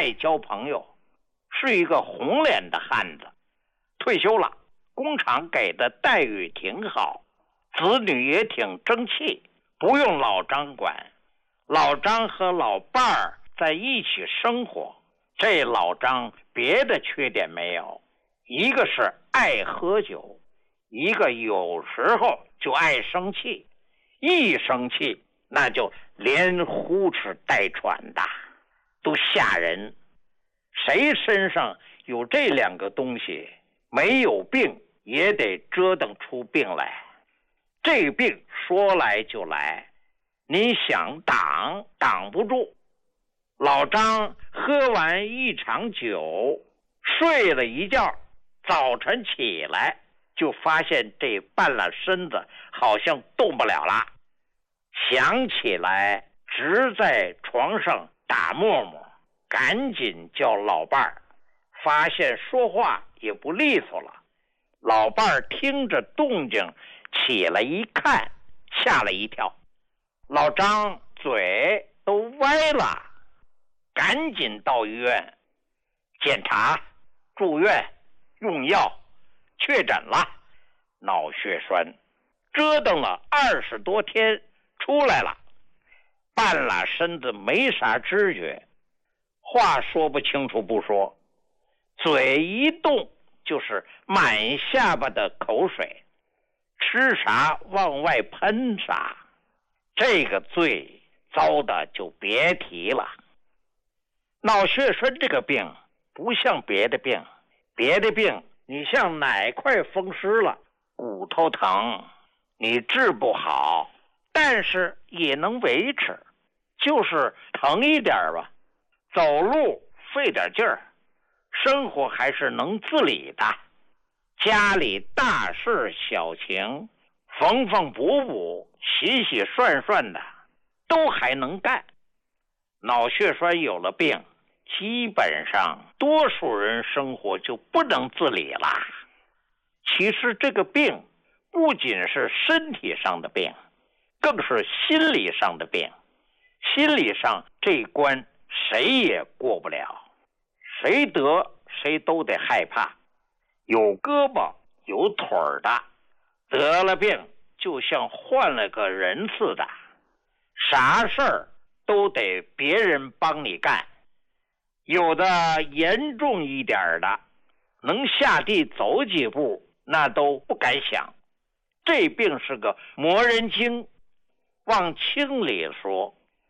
爱交朋友，是一个红脸的汉子。退休了，工厂给的待遇挺好，子女也挺争气，不用老张管。老张和老伴儿在一起生活，这老张别的缺点没有，一个是爱喝酒，一个有时候就爱生气，一生气那就连呼哧带喘的，都吓人。谁身上有这两个东西，没有病也得折腾出病来。这病说来就来，你想挡挡不住。老张喝完一场酒，睡了一觉，早晨起来就发现这半拉身子好像动不了了，想起来直在床上打沫沫，赶紧叫老伴儿，发现说话也不利索了。老伴儿听着动静起来一看，吓了一跳，老张嘴都歪了，赶紧到医院检查、住院、用药，确诊了脑血栓，折腾了20多天出来了，半拉身子没啥知觉，话说不清楚不说，嘴一动就是满下巴的口水，吃啥往外喷啥，这个最糟的就别提了。脑血栓这个病不像别的病，别的病你像哪块风湿了，骨头疼，你治不好，但是也能维持，就是疼一点吧，走路费点劲儿，生活还是能自理的，家里大事小情，缝缝补补，洗洗涮涮的，都还能干。脑血栓有了病，基本上多数人生活就不能自理了。其实这个病不仅是身体上的病，更是心理上的病。心理上这一关谁也过不了，谁得谁都得害怕。有胳膊有腿儿的，得了病就像换了个人似的，啥事儿都得别人帮你干。有的严重一点的，能下地走几步那都不敢想。这病是个磨人精，往轻里说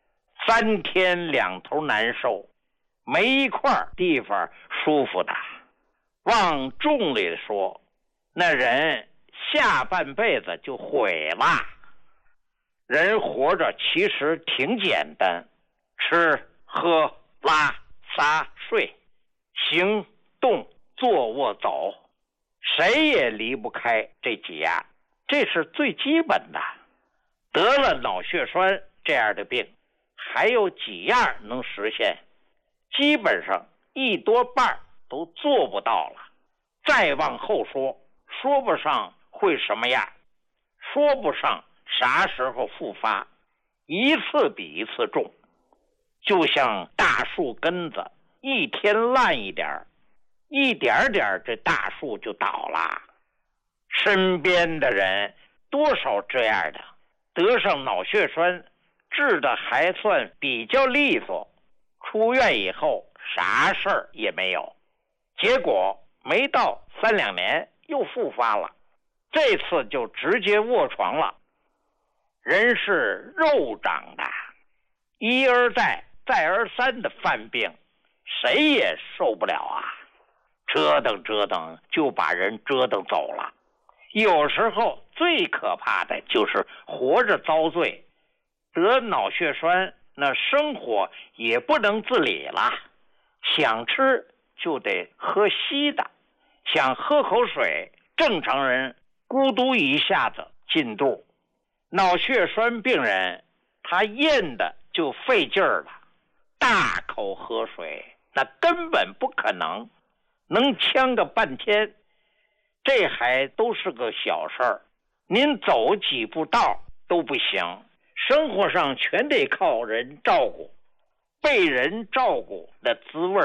，3天2头难受，没一块地方舒服的。往重里说，那人下半辈子就毁了。人活着其实挺简单，吃喝拉撒睡，行动坐卧走，谁也离不开这几样，这是最基本的。得了脑血栓这样的病，还有几样能实现，基本上一多半都做不到了。再往后说，说不上会什么样，说不上啥时候复发，一次比一次重，就像大树根子，一天烂一点，一点点这大树就倒了。身边的人多少这样的，得上脑血栓治的还算比较利索，出院以后啥事儿也没有，结果没到3-2年又复发了，这次就直接卧床了。人是肉长的，一而再再而三的犯病，谁也受不了啊，折腾折腾就把人折腾走了。有时候最可怕的就是活着遭罪，得脑血栓那生活也不能自理了，想吃就得喝稀的，想喝口水，正常人咕嘟一下子进肚。脑血栓病人他咽的就费劲儿了，大口喝水那根本不可能，能呛个半天，这还都是个小事儿，您走几步道都不行，生活上全得靠人照顾，被人照顾的滋味